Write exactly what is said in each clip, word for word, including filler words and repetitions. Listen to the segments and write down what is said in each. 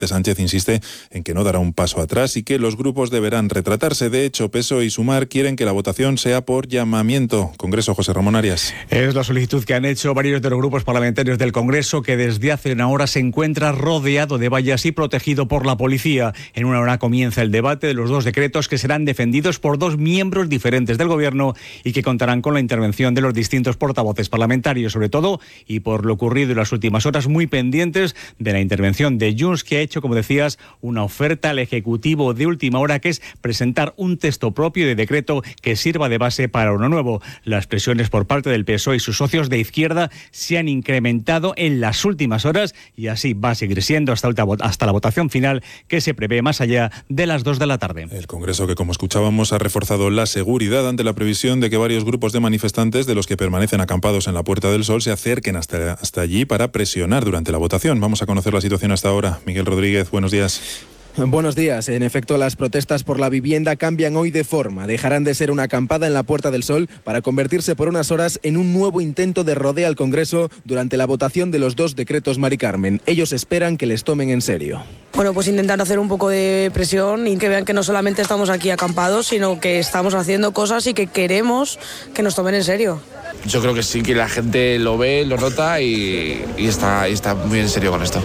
Sánchez insiste en que no dará un paso atrás y que los grupos deberán retratarse. De hecho, P S O E y Sumar quieren que la votación sea por llamamiento. Congreso, José Ramón Arias. Es la solicitud que han hecho varios de los grupos parlamentarios del Congreso, que desde hace una hora se encuentra rodeado de vallas y protegido por la policía. En una hora comienza el debate de los dos decretos que serán defendidos por dos miembros diferentes del Gobierno y que contarán con la intervención de los distintos portavoces parlamentarios, sobre todo, y por lo ocurrido en las últimas horas, muy pendientes de la intervención de Junts, que ha hecho, como decías, una oferta al Ejecutivo de última hora, que es presentar un texto propio de decreto que sirva de base para uno nuevo. Las presiones por parte del P S O E y sus socios de izquierda se han incrementado en las últimas horas y así va a seguir siendo hasta, hasta la votación final, que se prevé más allá de las dos de la tarde. El Congreso, que como escuchábamos, ha reforzado la seguridad ante la previsión de que varios grupos de manifestantes, de los que permanecen acampados en la Puerta del Sol, se acerquen hasta, hasta allí para presionar durante la votación. Vamos a conocer la situación hasta ahora. Miguel Rodríguez, buenos días. Buenos días. En efecto, las protestas por la vivienda cambian hoy de forma. Dejarán de ser una acampada en la Puerta del Sol para convertirse por unas horas en un nuevo intento de rodeo al Congreso durante la votación de los dos decretos Mari Carmen. Ellos esperan que les tomen en serio. Bueno, pues intentar hacer un poco de presión y que vean que no solamente estamos aquí acampados, sino que estamos haciendo cosas y que queremos que nos tomen en serio. Yo creo que sí, que la gente lo ve, lo nota y, y está, y está muy en serio con esto.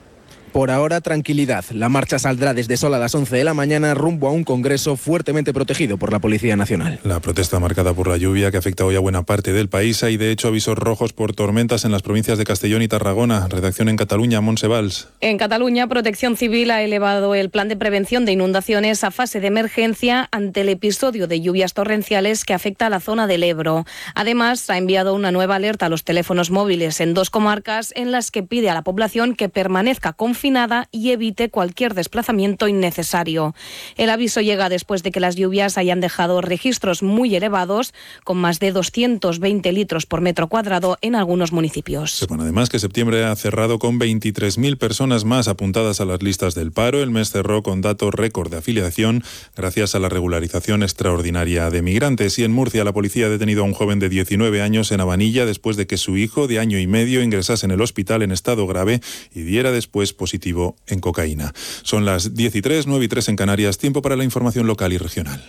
Por ahora, tranquilidad. La marcha saldrá desde Sol a las once de la mañana rumbo a un Congreso fuertemente protegido por la Policía Nacional. La protesta marcada por la lluvia que afecta hoy a buena parte del país. Hay de hecho avisos rojos por tormentas en las provincias de Castellón y Tarragona. Redacción en Cataluña, Montse Valls. En Cataluña, Protección Civil ha elevado el plan de prevención de inundaciones a fase de emergencia ante el episodio de lluvias torrenciales que afecta a la zona del Ebro. Además, ha enviado una nueva alerta a los teléfonos móviles en dos comarcas en las que pide a la población que permanezca confinada y evite cualquier desplazamiento innecesario. El aviso llega después de que las lluvias hayan dejado registros muy elevados, con más de doscientos veinte litros por metro cuadrado en algunos municipios. Sepan además que septiembre ha cerrado con veintitrés mil personas más apuntadas a las listas del paro. El mes cerró con datos récord de afiliación gracias a la regularización extraordinaria de migrantes. Y en Murcia, la policía ha detenido a un joven de diecinueve años en Abanilla después de que su hijo de año y medio ingresase en el hospital en estado grave y diera después positivo en cocaína. Son las diez y tres, nueve y tres en Canarias. Tiempo para la información local y regional.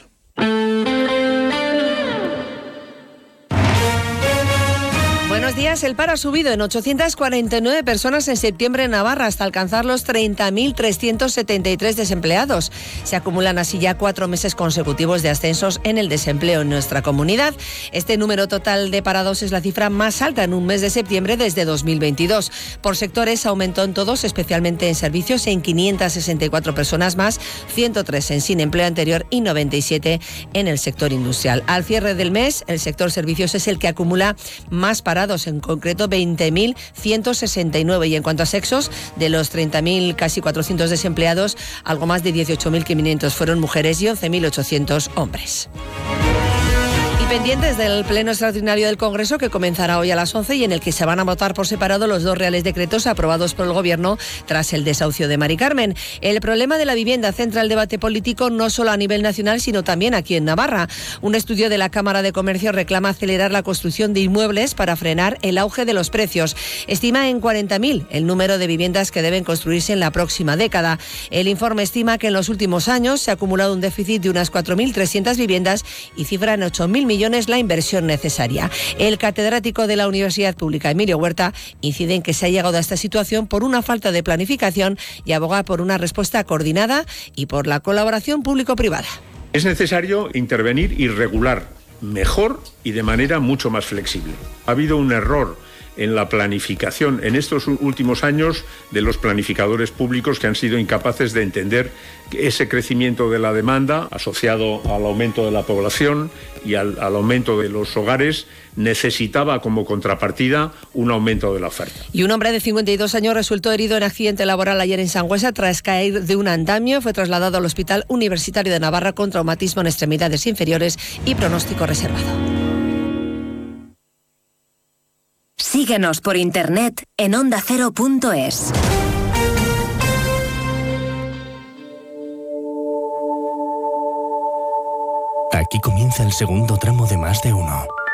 Buenos días. El paro ha subido en ochocientas cuarenta y nueve personas en septiembre en Navarra hasta alcanzar los treinta mil trescientos setenta y tres desempleados. Se acumulan así ya cuatro meses consecutivos de ascensos en el desempleo en nuestra comunidad. Este número total de parados es la cifra más alta en un mes de septiembre desde dos mil veintidós. Por sectores aumentó en todos, especialmente en servicios, en quinientas sesenta y cuatro personas más, ciento tres en sin empleo anterior y noventa y siete en el sector industrial. Al cierre del mes, el sector servicios es el que acumula más parados, en concreto veinte mil ciento sesenta y nueve, y en cuanto a sexos, de los treinta mil casi cuatrocientos desempleados, algo más de dieciocho mil quinientos fueron mujeres y once mil ochocientos hombres. Pendientes del pleno extraordinario del Congreso, que comenzará hoy a las once y en el que se van a votar por separado los dos reales decretos aprobados por el Gobierno tras el desahucio de Mari Carmen. El problema de la vivienda centra el debate político no solo a nivel nacional, sino también aquí en Navarra. Un estudio de la Cámara de Comercio reclama acelerar la construcción de inmuebles para frenar el auge de los precios. Estima en cuarenta mil el número de viviendas que deben construirse en la próxima década. El informe estima que en los últimos años se ha acumulado un déficit de unas cuatro mil trescientas viviendas y cifra en ocho mil millones la inversión necesaria. El catedrático de la Universidad Pública, Emilio Huerta, incide en que se ha llegado a esta situación por una falta de planificación y aboga por una respuesta coordinada y por la colaboración público-privada. Es necesario intervenir y regular mejor y de manera mucho más flexible. Ha habido un error en la planificación en estos últimos años de los planificadores públicos, que han sido incapaces de entender que ese crecimiento de la demanda asociado al aumento de la población y al, al aumento de los hogares necesitaba como contrapartida un aumento de la oferta. Y un hombre de cincuenta y dos años resultó herido en accidente laboral ayer en Sangüesa tras caer de un andamio. Fue trasladado al Hospital Universitario de Navarra con traumatismo en extremidades inferiores y pronóstico reservado. Síguenos por internet en onda cero punto es. Aquí comienza el segundo tramo de Más de Uno.